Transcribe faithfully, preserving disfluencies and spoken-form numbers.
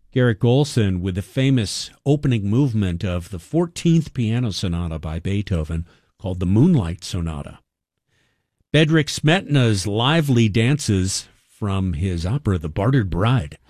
Garrett Golson with the famous opening movement of the fourteenth Piano Sonata by Beethoven called the Moonlight Sonata. Bedřich Smetana's lively dances from his opera The Bartered Bride.